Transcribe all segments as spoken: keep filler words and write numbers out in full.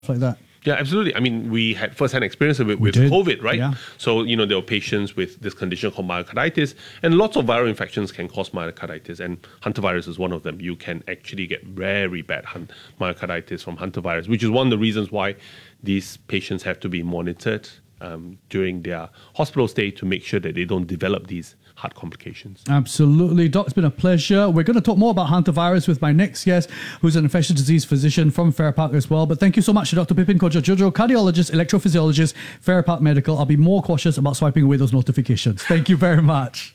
like that. Yeah, absolutely. I mean, we had first-hand experience of it with did. COVID, right? Yeah. So, you know, there were patients with this condition called myocarditis, and lots of viral infections can cause myocarditis, and hantavirus is one of them. You can actually get very bad myocarditis from hantavirus, which is one of the reasons why these patients have to be monitored um, during their hospital stay to make sure that they don't develop these heart complications. Absolutely. Doc, it's been a pleasure. We're going to talk more about hantavirus with my next guest, who's an infectious disease physician from Farrer Park as well. But thank you so much to Doctor Pipin Kojojojo, cardiologist, electrophysiologist, Farrer Park Medical. I'll be more cautious about swiping away those notifications. Thank you very much.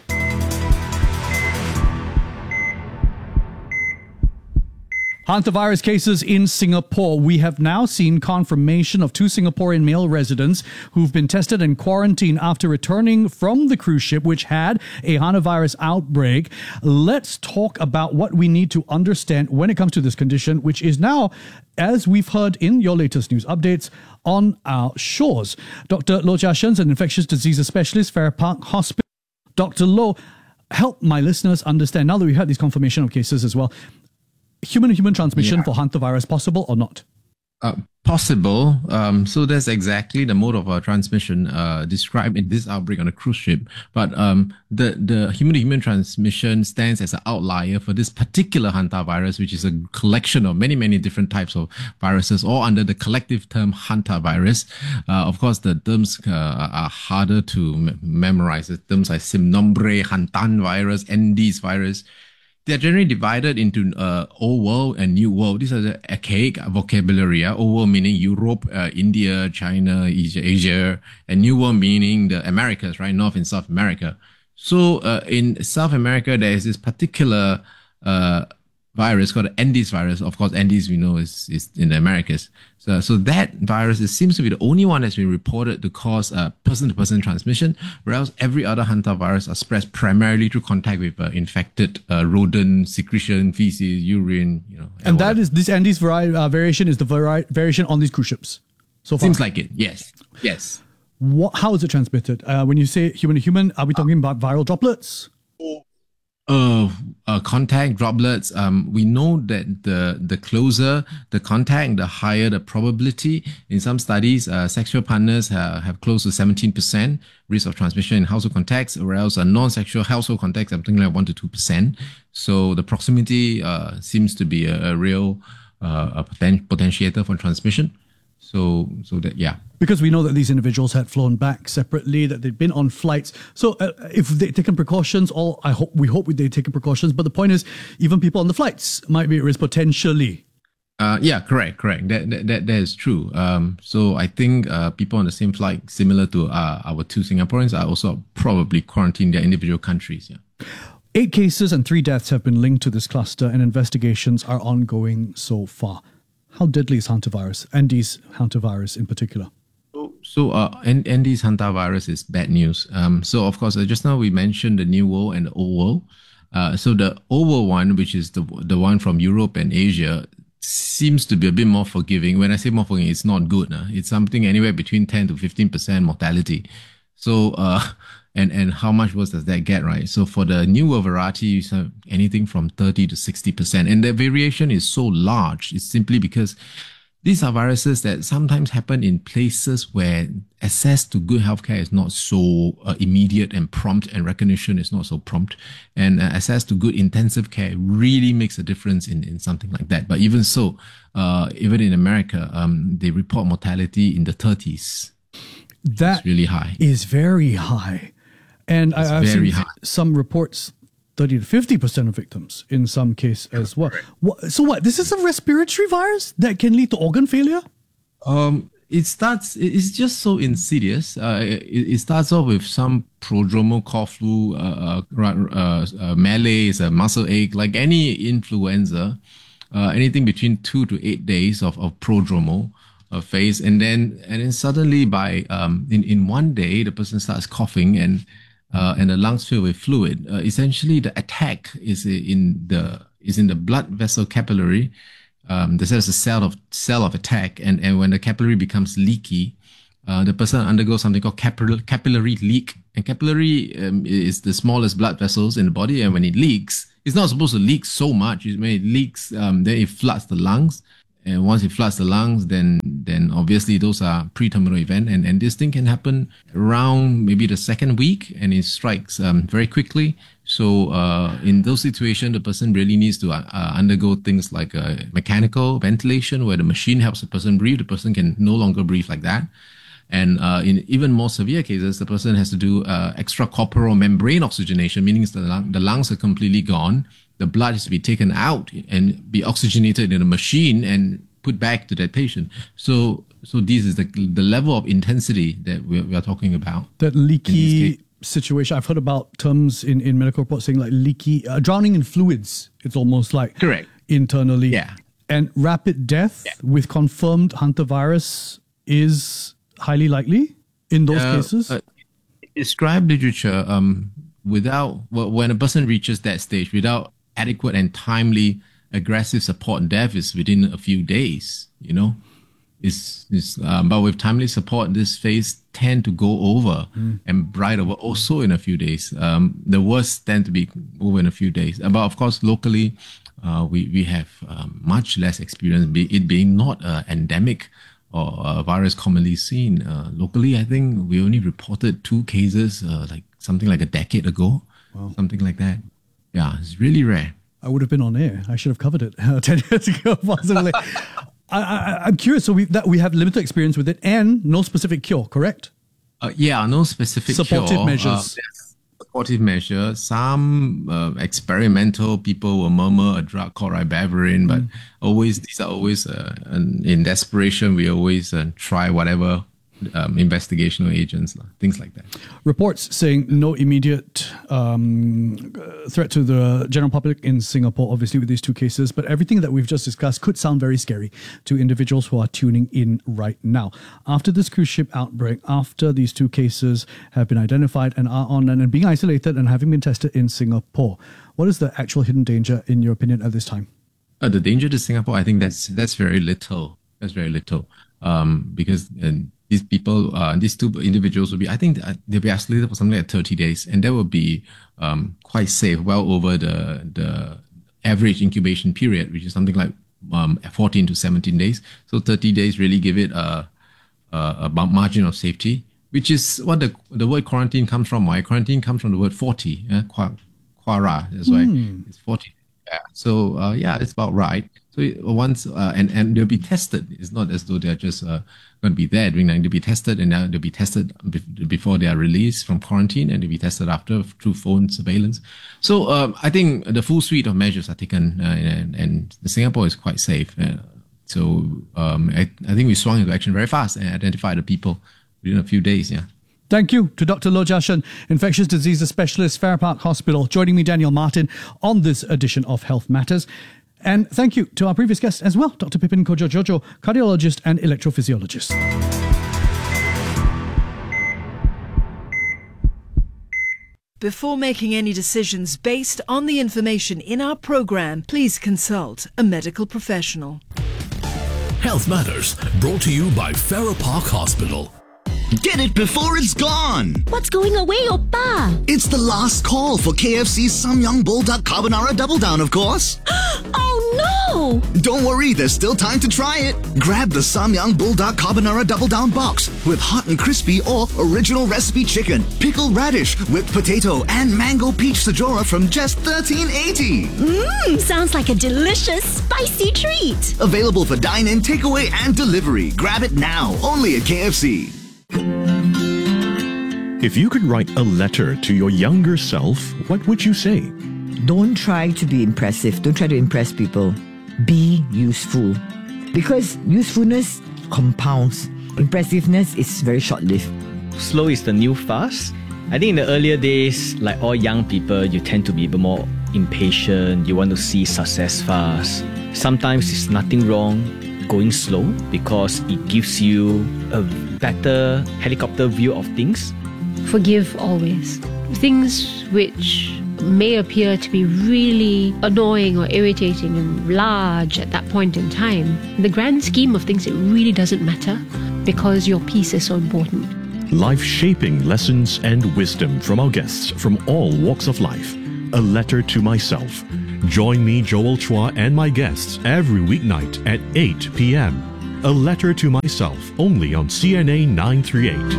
Hantavirus cases in Singapore. We have now seen confirmation of two Singaporean male residents who've been tested and quarantined after returning from the cruise ship, which had a hantavirus outbreak. Let's talk about what we need to understand when it comes to this condition, which is now, as we've heard in your latest news updates, on our shores. Doctor Loh Chia Shen is an infectious diseases specialist, Farrer Park Hospital. Doctor Loh, help my listeners understand, now that we've had these confirmation of cases as well, human-to-human transmission yeah. for hantavirus possible or not? Uh, possible. Um, so that's exactly the mode of uh, transmission uh, described in this outbreak on a cruise ship. But um, the, the human-to-human transmission stands as an outlier for this particular hantavirus, which is a collection of many, many different types of viruses, all under the collective term hantavirus. Uh, of course, the terms uh, are harder to me- memorize. The terms like Simnombre, Hantan virus, Andes virus. They're generally divided into uh, Old World and New World. These are the archaic vocabulary. Uh, Old World meaning Europe, uh, India, China, Asia, Asia, and New World meaning the Americas, right? North and South America. So uh, in South America, there is this particular uh, virus called the Andes virus. Of course, Andes, we know, is, is in the Americas. So, so that virus is, seems to be the only one that's been reported to cause uh, person-to-person transmission, whereas every other hantavirus are spread primarily through contact with uh, infected uh, rodent secretion, feces, urine, you know. And, and that is, this Andes vari- uh, variation is the vari- variation on these cruise ships so far? Seems like it, yes. Yes. What, how is it transmitted? Uh, when you say human-to-human, are we talking about viral droplets? Uh, uh, contact droplets. Um, we know that the the closer the contact, the higher the probability. In some studies, uh, sexual partners have, have close to seventeen percent risk of transmission in household contacts, whereas a non-sexual household contacts, something like one to two percent. So the proximity uh, seems to be a, a real uh, a poten- potentiator for transmission. So, so that, yeah. Because we know that these individuals had flown back separately, that they'd been on flights. So uh, if they'd taken precautions, all I hope, we hope they'd taken precautions. But the point is, even people on the flights might be at risk potentially. Uh, yeah, correct, correct. That, that, that, that is true. Um, so I think, uh, people on the same flight, similar to, uh, our two Singaporeans, are also probably quarantined their individual countries. Yeah. Eight cases and three deaths have been linked to this cluster, and investigations are ongoing so far. How deadly is hantavirus, Andes hantavirus in particular? So, so uh, Andes hantavirus is bad news. Um, so, of course, uh, just now we mentioned the New World and the Old World. Uh, so the Old World one, which is the the one from Europe and Asia, seems to be a bit more forgiving. When I say more forgiving, it's not good. Uh. It's something anywhere between ten to fifteen percent mortality. So, uh, and, and how much worse does that get, right? So for the New World variety, it's uh, anything from thirty to sixty percent. And the variation is so large. It's simply because these are viruses that sometimes happen in places where access to good healthcare is not so uh, immediate and prompt, and recognition is not so prompt. And uh, access to good intensive care really makes a difference in, in something like that. But even so, uh, even in America, um, they report mortality in the thirties. That it's really high. Is very high. And it's I, I've very seen high. some reports thirty to fifty percent of victims in some case as well. What, so what, this is a respiratory virus that can lead to organ failure? Um, it starts, it's just so insidious. Uh, it, it starts off with some prodromal cough flu, uh, uh, uh, uh, malaise, a muscle ache, like any influenza, uh, anything between two to eight days of, of prodromal uh, phase. And then, and then suddenly by, um, in, in one day, the person starts coughing and, uh, and the lungs fill with fluid. Uh, essentially the attack is in the, is in the blood vessel capillary. Um, there's a cell of cell of attack, and, and when the capillary becomes leaky, uh, the person undergoes something called capillary, capillary leak. And capillary um, is the smallest blood vessels in the body, and when it leaks, it's not supposed to leak so much. When it leaks, um, then it floods the lungs, And once it floods the lungs, then then obviously those are pre-terminal event, and, and this thing can happen around maybe the second week, and it strikes um, very quickly. So uh, in those situations, the person really needs to uh, undergo things like uh, mechanical ventilation, where the machine helps the person breathe. The person can no longer breathe like that. And uh, in even more severe cases, the person has to do uh, extracorporeal membrane oxygenation, meaning the, lung, the lungs are completely gone. The blood has to be taken out and be oxygenated in a machine and put back to that patient. So, so this is the the level of intensity that we are, we are talking about. That leaky situation. I've heard about terms in, in medical reports saying like leaky, uh, drowning in fluids. It's almost like correct internally. Yeah. And rapid death yeah. with confirmed hantavirus is highly likely in those uh, cases. Uh, described literature um, without well, when a person reaches that stage without adequate and timely aggressive support, death is within a few days, you know. It's, it's, um, but with timely support, this phase tend to go over mm. and bright over also in a few days. Um, the worst tend to be over in a few days. But of course, locally, uh, we, we have um, much less experience, be, it being not an endemic or a virus commonly seen. Uh, locally, I think we only reported two cases, uh, like something like a decade ago, wow. something like that. Yeah, it's really rare. I would have been on air. I should have covered it uh, ten years ago, possibly. I, I, I'm curious. So we that we have limited experience with it and no specific cure, correct? Uh, yeah, no specific supportive cure. measures. Uh, supportive measures. Some uh, experimental people will murmur a drug called ribavirin, but mm. always these are always uh, in desperation. We always uh, try whatever. Um, investigational agents, things like that. Reports saying no immediate um, threat to the general public in Singapore, obviously with these two cases, but everything that we've just discussed could sound very scary to individuals who are tuning in right now. After this cruise ship outbreak, after these two cases have been identified and are on and being isolated and having been tested in Singapore, what is the actual hidden danger in your opinion at this time? Uh, the danger to Singapore, I think that's that's very little. That's very little um, because uh, these people, uh, these two individuals will be, I think they'll be isolated for something like thirty days, and that will be um, quite safe, well over the the average incubation period, which is something like um, fourteen to seventeen days. So thirty days really give it a, a, a margin of safety, which is what the the word quarantine comes from. Why quarantine comes from the word forty, uh, quara. That's why mm. it's forty. Yeah. So uh, yeah, it's about right. So once uh, and and they'll be tested. It's not as though they're just uh, going to be there doing that. They'll be tested, and they'll be tested before they are released from quarantine, and they'll be tested after through phone surveillance. So um, I think the full suite of measures are taken, uh, and, and Singapore is quite safe. Uh, so um, I, I think we swung into action very fast and identified the people within a few days. Yeah. Thank you to Doctor Loh Jia Shen, infectious diseases specialist, Farrer Park Hospital, joining me, Daniel Martin, on this edition of Health Matters. And thank you to our previous guest as well, Doctor Pipin Kojojojo, cardiologist and electrophysiologist. Before making any decisions based on the information in our program, please consult a medical professional. Health Matters, brought to you by Farrer Park Hospital. Get it before it's gone! What's going away, Oppa? It's the last call for K F C's Samyang Bulldog Carbonara Double Down, of course. Oh no! Don't worry, there's still time to try it. Grab the Samyang Bulldog Carbonara Double Down box with hot and crispy or original recipe chicken, pickled radish, whipped potato, and mango peach sajora from just thirteen eighty. Mmm, sounds like a delicious, spicy treat. Available for dine-in, takeaway, and delivery. Grab it now, only at K F C. If you could write a letter to your younger self, what would you say? Don't try to be impressive. Don't try to impress people. Be useful. Because usefulness compounds. Impressiveness is very short-lived. Slow is the new fast. I think in the earlier days, like all young people, you tend to be a bit more impatient. You want to see success fast. Sometimes it's nothing wrong going slow because it gives you a better helicopter view of things. Forgive always. Things which may appear to be really annoying or irritating and large at that point in time, in the grand scheme of things, it really doesn't matter because your peace is so important. Life-shaping lessons and wisdom from our guests from all walks of life. A letter to myself. Join me, Joel Chua, and my guests every weeknight at eight p.m. A Letter to Myself, only on C N A nine thirty-eight.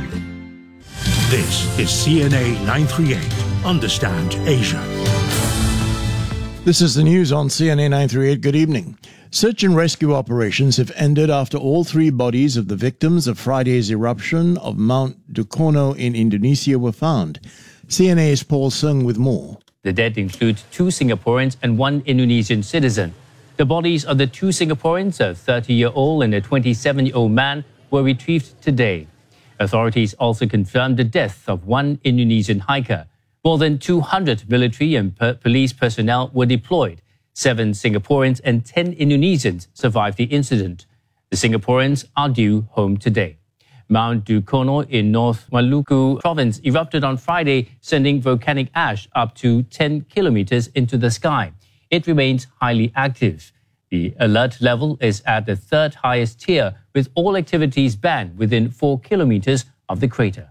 This is C N A nine thirty-eight. Understand Asia. This is the news on C N A nine thirty-eight. Good evening. Search and rescue operations have ended after all three bodies of the victims of Friday's eruption of Mount Dukono in Indonesia were found. C N A's Paul Sung with more. The dead include two Singaporeans and one Indonesian citizen. The bodies of the two Singaporeans, a thirty-year-old and a twenty-seven-year-old man, were retrieved today. Authorities also confirmed the death of one Indonesian hiker. More than two hundred military and per- police personnel were deployed. Seven Singaporeans and ten Indonesians survived the incident. The Singaporeans are due home today. Mount Dukono in North Maluku province erupted on Friday, sending volcanic ash up to ten kilometers into the sky. It remains highly active. The alert level is at the third highest tier, with all activities banned within four kilometers of the crater.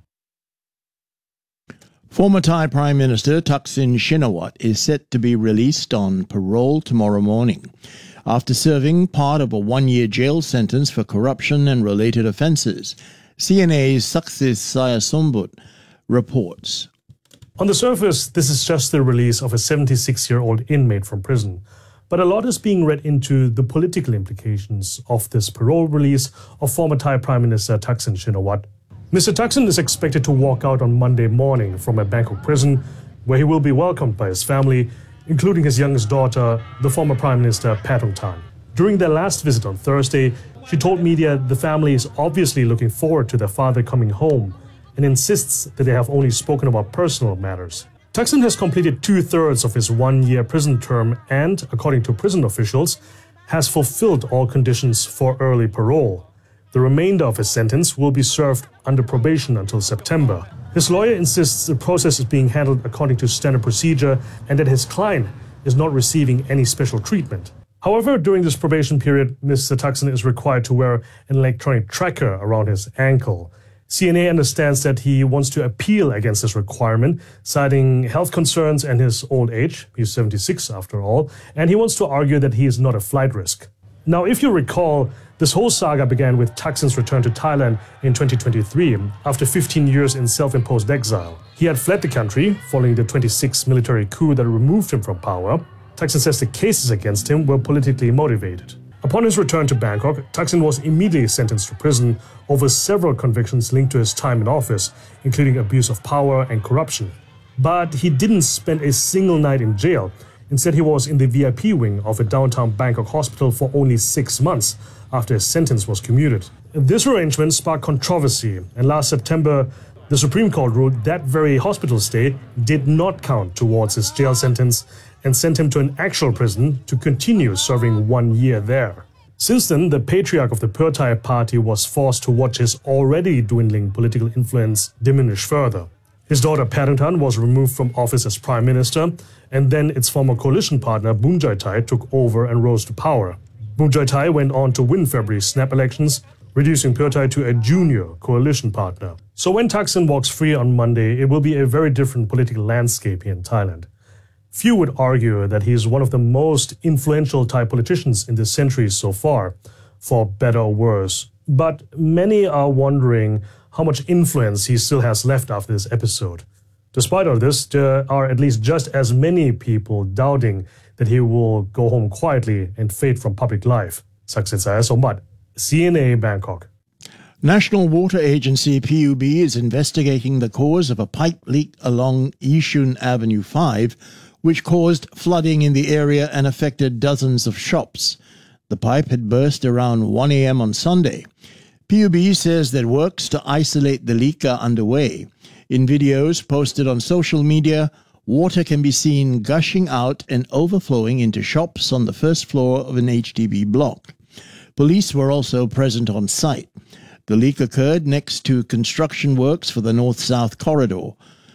Former Thai Prime Minister Thaksin Shinawatra is set to be released on parole tomorrow morning, after serving part of a one-year jail sentence for corruption and related offences. C N A's Saksis Sayasombut reports. On the surface, this is just the release of a seventy-six-year-old inmate from prison. But a lot is being read into the political implications of this parole release of former Thai Prime Minister Thaksin Shinawatra. Mister Thaksin is expected to walk out on Monday morning from a Bangkok prison, where he will be welcomed by his family, including his youngest daughter, the former Prime Minister Paetongtarn. During their last visit on Thursday, she told media the family is obviously looking forward to their father coming home and insists that they have only spoken about personal matters. Thaksin has completed two-thirds of his one-year prison term and, according to prison officials, has fulfilled all conditions for early parole. The remainder of his sentence will be served under probation until September. His lawyer insists the process is being handled according to standard procedure and that his client is not receiving any special treatment. However, during this probation period, Mister Thaksin is required to wear an electronic tracker around his ankle. C N A understands that he wants to appeal against this requirement, citing health concerns and his old age. He's seventy-six after all, and he wants to argue that he is not a flight risk. Now, if you recall, this whole saga began with Thaksin's return to Thailand in twenty twenty-three after fifteen years in self-imposed exile. He had fled the country following the twenty-six military coup that removed him from power. Thaksin says the cases against him were politically motivated. Upon his return to Bangkok, Thaksin was immediately sentenced to prison over several convictions linked to his time in office, including abuse of power and corruption. But he didn't spend a single night in jail. Instead, he was in the V I P wing of a downtown Bangkok hospital for only six months after his sentence was commuted. This arrangement sparked controversy, and last September, the Supreme Court ruled that very hospital stay did not count towards his jail sentence and sent him to an actual prison to continue serving one year there. Since then, the patriarch of the Pheu Thai party was forced to watch his already dwindling political influence diminish further. His daughter Paetongtarn was removed from office as prime minister, and then its former coalition partner Boon Choi Thai took over and rose to power. Boon Choi Thai went on to win February's snap elections, reducing Pheu Thai to a junior coalition partner. So when Thaksin walks free on Monday, it will be a very different political landscape here in Thailand. Few would argue that he is one of the most influential Thai politicians in this century so far, for better or worse. But many are wondering how much influence he still has left after this episode. Despite all this, there are at least just as many people doubting that he will go home quietly and fade from public life. Saksit Sayasombat, C N A Bangkok. National Water Agency P U B is investigating the cause of a pipe leak along Yishun Avenue five, which caused flooding in the area and affected dozens of shops. The pipe had burst around one a.m. on Sunday. P U B says that works to isolate the leak are underway. In videos posted on social media, water can be seen gushing out and overflowing into shops on the first floor of an H D B block. Police were also present on site. The leak occurred next to construction works for the north-south corridor.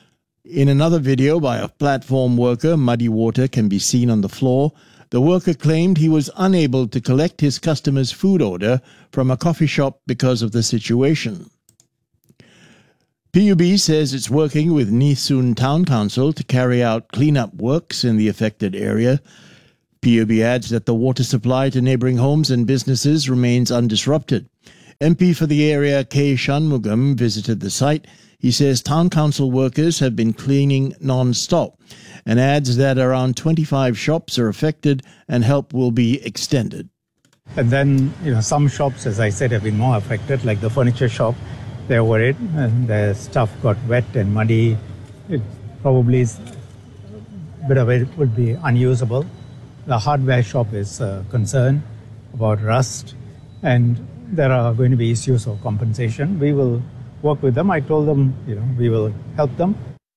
In another video by a platform worker, muddy water can be seen on the floor. The worker claimed he was unable to collect his customer's food order from a coffee shop because of the situation. P P U B says it's working with Nee Soon Town Council to carry out cleanup works in the affected area. P U B adds that the water supply to neighbouring homes and businesses remains undisrupted. M P for the area K. Shanmugam visited the site. He says town council workers have been cleaning non-stop and adds that around twenty-five shops are affected and help will be extended. And then, you know, some shops, as I said, have been more affected, like the furniture shop. They're worried and their stuff got wet and muddy. It probably is, a bit of it would be unusable. The hardware shop is uh, concerned about rust, and there are going to be issues of compensation. We will work with them. I told them, you know, we will help them.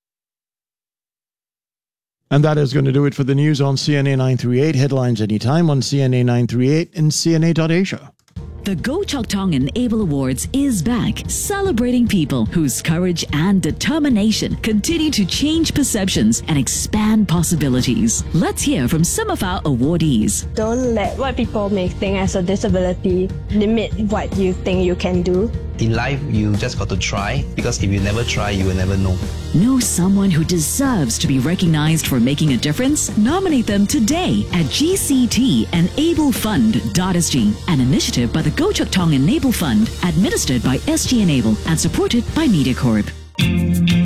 And that is going to do it for the news on C N A nine thirty-eight. Headlines anytime on C N A nine thirty-eight and C N A dot Asia. The Go Chok Tong Enable Awards is back, celebrating people whose courage and determination continue to change perceptions and expand possibilities. Let's hear from some of our awardees. Don't let what people may think as a disability limit what you think you can do. In life, you just got to try, because if you never try, you will never know. Know someone who deserves to be recognized for making a difference? Nominate them today at G C T Enable Fund dot S G, an initiative by the Go Chok Tong Enable Fund, administered by S G Enable and supported by MediaCorp.